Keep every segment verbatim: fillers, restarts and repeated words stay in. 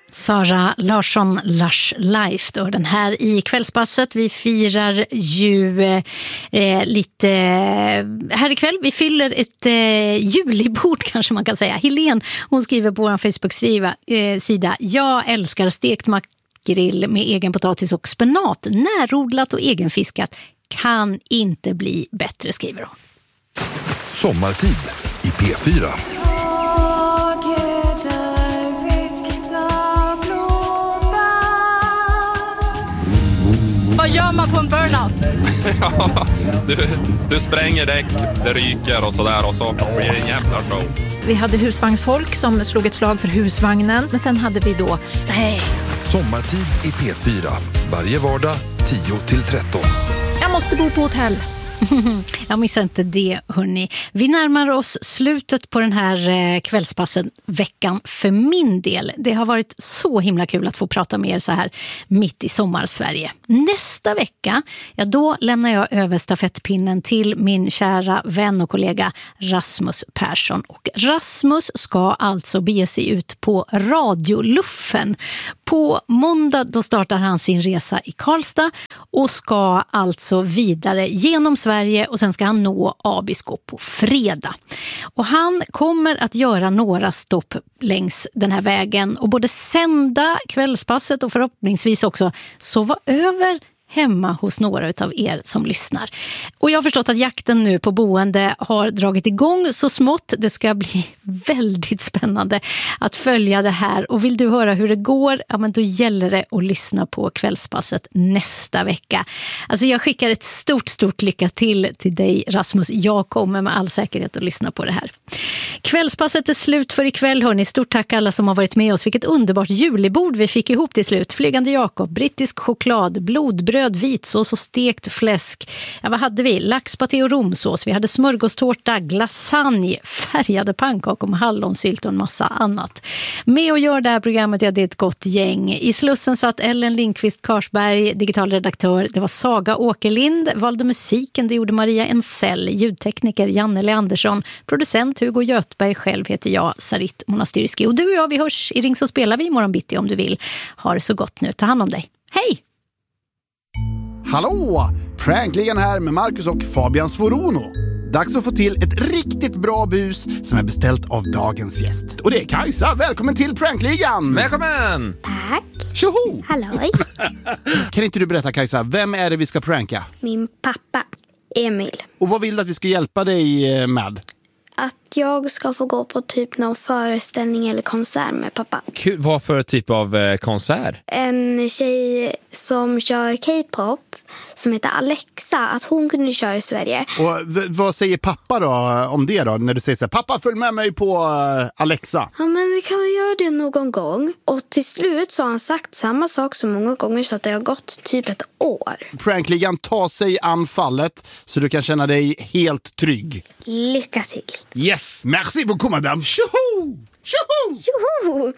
Sara Larsson, Lush Life då, den här i Kvällspasset. Vi firar ju eh, lite här ikväll. Vi fyller ett eh, julibord kanske man kan säga. Helene, hon skriver på vår Facebook-sida eh, jag älskar stekt makrill med egen potatis och spenat. Närodlat och egenfiskat kan inte bli bättre, skriver hon. Sommartid i P fyra. Vad gör man på en burnout? Ja, du, du spränger däck, det ryker och sådär och så blir det en jävla show. Vi hade husvagnsfolk som slog ett slag för husvagnen. Men sen hade vi då... Nej. Sommartid i P fyra. Varje vardag tio till tretton. Jag måste bo på hotell. Jag missar inte det, hörni. Vi närmar oss slutet på den här kvällspassen veckan för min del. Det har varit så himla kul att få prata med er så här mitt i sommar-Sverige. Nästa vecka, ja då lämnar jag över stafettpinnen till min kära vän och kollega Rasmus Persson. Och Rasmus ska alltså bege sig ut på radioluffen. På måndag då startar han sin resa i Karlstad och ska alltså vidare genom Sverige och sen ska han nå Abisko på fredag. Och han kommer att göra några stopp längs den här vägen och både sända kvällspasset och förhoppningsvis också sova över hemma hos några av er som lyssnar. Och jag har förstått att jakten nu på boende har dragit igång så smått. Det ska bli väldigt spännande att följa det här. Och vill du höra hur det går, ja men då gäller det att lyssna på kvällspasset nästa vecka. Alltså jag skickar ett stort, stort lycka till till dig Rasmus. Jag kommer med all säkerhet att lyssna på det här. Kvällspasset är slut för ikväll, hörni. Stort tack alla som har varit med oss. Vilket underbart julibord vi fick ihop till slut. Flygande Jakob, brittisk choklad, blodbröd, vitsås och stekt fläsk. Ja, vad hade vi? Laxpaté och romsås. Vi hade smörgåstårta, lasagne, färgade pannkakor med hallonsylt och en massa annat. Med och gör det här programmet, ja, det är ett gott gäng. I Slussen satt Ellen Lindqvist Karsberg, digital redaktör. Det var Saga Åkerlind. Valde musiken, det gjorde Maria Ensell. Ljudtekniker Janne Andersson. Producent Hugo Göthberg. Själv heter jag Sarit Monastyrski. Och du och jag, vi hörs i Ring så spelar vi imorgon bitti om du vill. Ha det så gott nu. Ta hand om dig. Hej! Hallå! Prankligan här med Marcus och Fabian Svorono. Dags att få till ett riktigt bra bus som är beställt av dagens gäst. Och det är Kajsa. Välkommen till Prankligan! Välkommen! Tack. Tjoho! Halloj. Kan inte du berätta, Kajsa, vem är det vi ska pranka? Min pappa, Emil. Och vad vill du att vi ska hjälpa dig med? Att jag ska få gå på typ någon föreställning eller konsert med pappa. Kul. Vad för typ av eh, konsert? En tjej som kör K-pop som heter Alexa, att hon kunde köra i Sverige. Och v- vad säger pappa då om det då? När du säger så här, pappa följ med mig på uh, Alexa. Ja, men vi kan väl göra det någon gång. Och till slut så har han sagt samma sak så många gånger så att det har gått typ ett år. Prankligan tar sig anfallet så du kan känna dig helt trygg. Lycka till. Yes! Merci beaucoup, madame. Tjoho! Tjoho! Tjoho!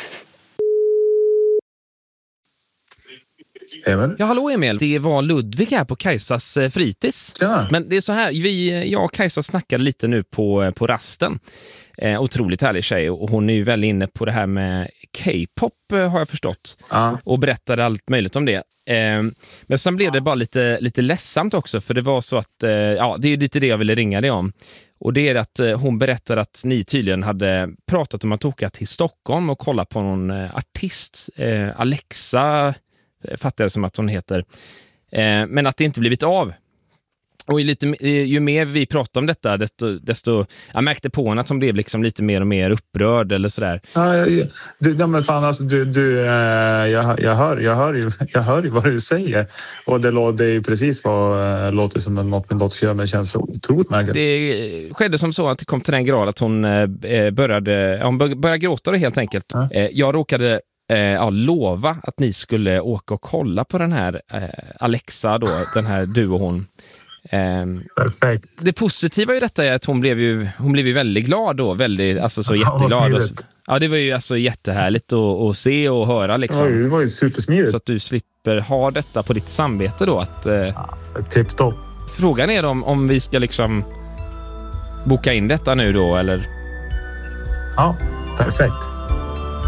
Emil? Ja, hallå Emil. Det var Ludvig här på Kajsas eh, fritids. Ja. Men det är så här, vi, jag och Kajsa snackade lite nu på, på rasten. Eh, otroligt härlig tjej och hon är ju väldigt inne på det här med K-pop eh, har jag förstått. Ja. Och berättade allt möjligt om det. Eh, men sen blev det bara lite, lite ledsamt också för det var så att, eh, ja det är lite det jag ville ringa dig om. Och det är att eh, hon berättade att ni tydligen hade pratat om att åka till Stockholm och kolla på någon eh, artist, eh, Alexa fattar jag som att hon heter. Eh, men att det inte blivit av. Och lite, ju mer vi pratar om detta, desto, desto jag märkte på henne att hon blev liksom lite mer och mer upprörd eller sådär. Ja, jag, du, ja, men fan alltså, du, du, eh, jag, jag, hör, jag, hör ju, jag hör ju vad du säger. Och det låter ju precis vad äh, låter som en något min dotter gör, men känns så otroligt märkligt. Det skedde som så att det kom till den grad att hon eh, började, hon började gråta det helt enkelt. Ja. Eh, jag råkade Eh, ja, lova att ni skulle åka och kolla på den här eh, Alexa då, den här du och hon. Eh, Perfekt. Det positiva i detta är att hon blev ju, hon blev ju väldigt glad då, väldigt, alltså så jätteglad. Och, ja, det var ju alltså jättehärligt att, att se och höra liksom. Oj, det var ju supersmidigt. Så att du slipper ha detta på ditt samvete då. Att, eh, ja, tipptopp. Frågan är om, om vi ska liksom boka in detta nu då, eller? Ja, perfekt.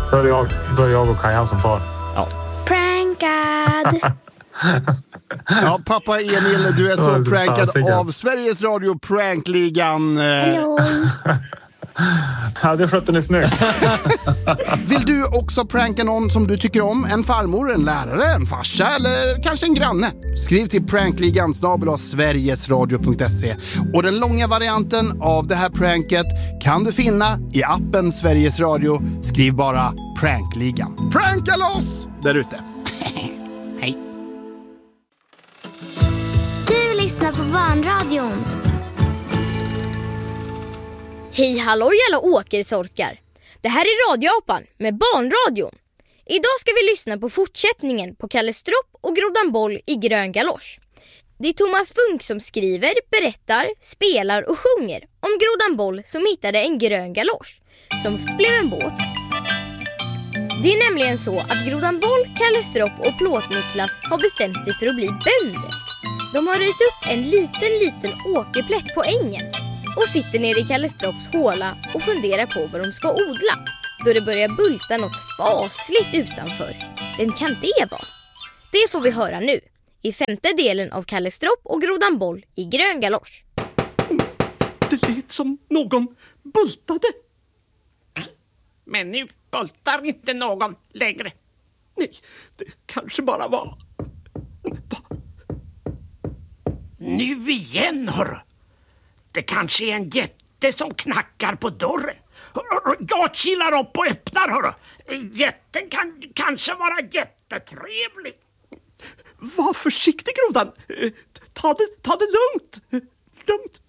Då är det jag, då är det jag och Kajan som far. Ja. Prankad! Ja, pappa Emil, du är så Ja, prankad fasiken. av Sveriges Radio Prankligan. Hallå! Ja, det skötte ni snyggt. Vill du också pranka någon som du tycker om? En farmor, en lärare, en farsa eller kanske en granne? Skriv till prankligan snabel-a sverigesradio punkt se. Och den långa varianten av det här pranket kan du finna i appen Sveriges Radio. Skriv bara prankligan. Pranka loss där ute. Hej. Du lyssnar på Barnradion. Hej halloj alla åkersorkar. Det här är Radioapan med Barnradion. Idag ska vi lyssna på fortsättningen på Kalle Stropp och Grodan Boll i grön galosch. Det är Thomas Funk som skriver, berättar, spelar och sjunger om Grodan Boll som hittade en grön galosch som blev en båt. Det är nämligen så att Grodan Boll, Kalle Stropp och Plåt-Niklas har bestämt sig för att bli bönder. De har röjt upp en liten liten åkerplätt på ängen och sitter nere i Kalle Stropps håla och funderar på vad de ska odla. Då det börjar bulta något fasligt utanför. Vem kan det vara? Det får vi höra nu i femte delen av Kalle Stropp och Grodan Boll i grön galosch. Det lät som någon bultade. Men nu bultar inte någon längre. Nej, det kanske bara var... Nu igen, hörru. Det kanske är en jätte som knackar på dörren. Jag kilar upp och öppnar, hörru. Jätten kan kanske vara jättetrevlig. Var försiktig, Grodan. Ta det, ta det lugnt. Lugnt.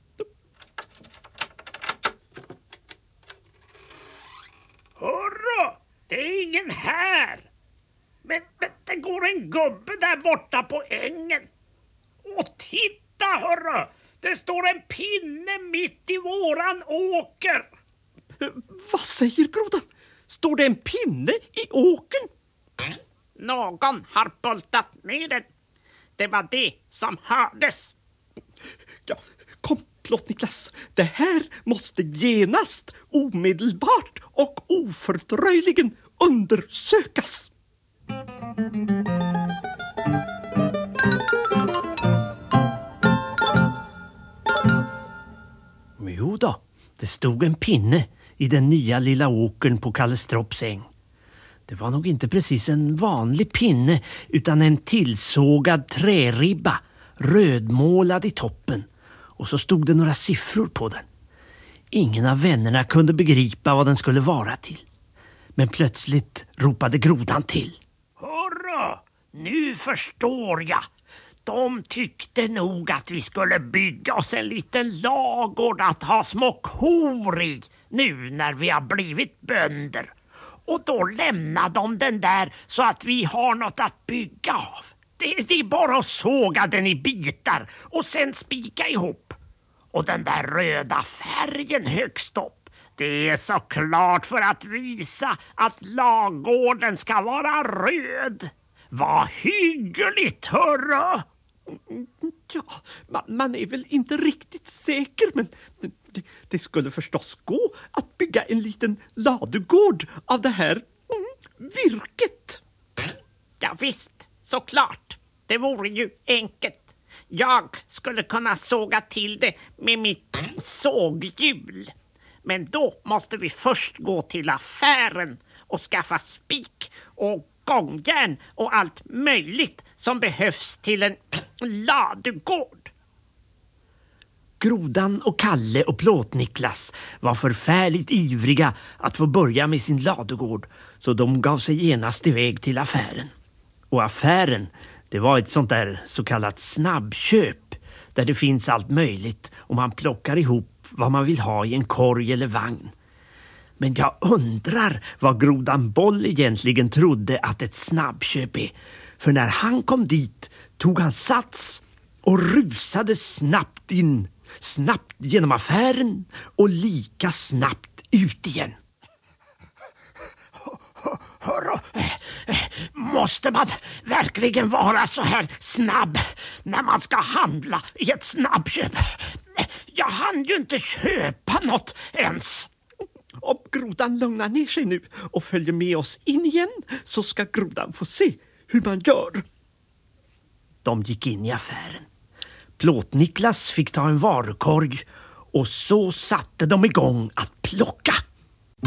Hörru, det är ingen här. Men, men det går en gubbe där borta på ängen. Och titta, hörru. Det står en pinne mitt i våran åker. Vad säger Grodan? Står det en pinne i åkern? Någon har bultat ner den. Det var det som hördes. Ja, kom Plåt-Niklas. Det här måste genast, omedelbart och ofördröjligen undersökas. Jo då, det stod en pinne i den nya lilla åkern på Kalle Stropps äng. Det var nog inte precis en vanlig pinne utan en tillsågad träribba, rödmålad i toppen. Och så stod det några siffror på den. Ingen av vännerna kunde begripa vad den skulle vara till. Men plötsligt ropade Grodan till. Hörru, nu förstår jag. De tyckte nog att vi skulle bygga oss en liten lagård att ha små kor i nu när vi har blivit bönder. Och då lämnar de den där så att vi har något att bygga av. Det, det är bara att såga den i bitar och sen spika ihop. Och den där röda färgen högst upp, det är såklart för att visa att lagården ska vara röd. Vad hyggligt, hörru! Ja, man, man är väl inte riktigt säker, men det, det skulle förstås gå att bygga en liten ladugård av det här mm, virket. Ja visst, såklart. Det vore ju enkelt. Jag skulle kunna såga till det med mitt såghjul. Men då måste vi först gå till affären och skaffa spik och gångjärn och allt möjligt som behövs till en ladugård. Grodan och Kalle och Plåt-Niklas var förfärligt ivriga att få börja med sin ladugård, så de gav sig genast iväg till affären. Och affären, det var ett sånt där så kallat snabbköp där det finns allt möjligt och man plockar ihop vad man vill ha i en korg eller vagn. Men jag undrar vad Grodan Boll egentligen trodde att ett snabbköp är. För när han kom dit tog han sats och rusade snabbt in, snabbt genom affären och lika snabbt ut igen. Hörru, måste man verkligen vara så här snabb när man ska handla i ett snabbköp? Jag hann ju inte köpa något ens. Om grodan lugnar ner sig nu och följer med oss in igen så ska grodan få se hur man gör. De gick in i affären. Plåt-Niklas fick ta en varukorg och så satte de igång att plocka.